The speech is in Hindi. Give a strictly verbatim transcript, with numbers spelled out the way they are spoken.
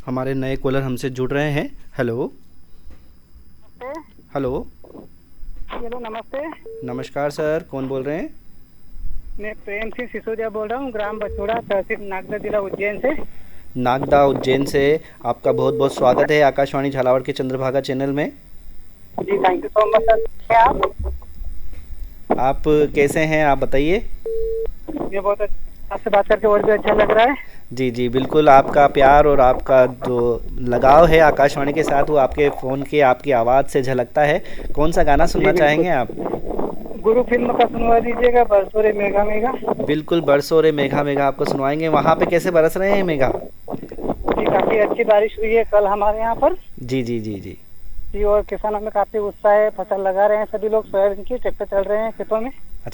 हमारे नए कॉलर हमसे जुड़ रहे हैं। हेलो हेलो हेलो नमस्ते। नमस्कार सर, कौन बोल रहे हैं? मैं प्रेम सिंह सिसोदिया बोल रहा हूँ, ग्राम बछोड़ा, तहसील नागदा, जिला उज्जैन से। नागदा उज्जैन से। आपका बहुत बहुत स्वागत है आकाशवाणी झालावाड़ के चंद्रभागा चैनल में। जी thank you so much sir. क्या आप आप कैसे हैं, आप बताइए। ये बहुत अच्छा, आपसे बात करके और भी अच्छा लग रहा है। जी जी बिल्कुल, आपका प्यार और आपका जो लगाव है आकाशवाणी के साथ वो आपके फ़ोन की आपकी आवाज़ से झलकता है। कौन सा गाना जी सुनना चाहेंगे बिल्कुल, आप? गुरु फिल्म का सुनवा दीजिएगा, बरसोरे मेघा मेघा। बिल्कुल, बरसों रे मेघा मेघा आपको सुनवाएंगे। वहाँ पे कैसे बरस रहे हैं मेघा? जी काफी अच्छी बारिश हुई है कल हमारे यहाँ पर। जी जी जी जी। जी और किसानों में काफी उत्साह है, फसल लगा रहे हैं सभी लोग, सोयाबीन की ट्रैक्टर चल रहे हैं खेतों में।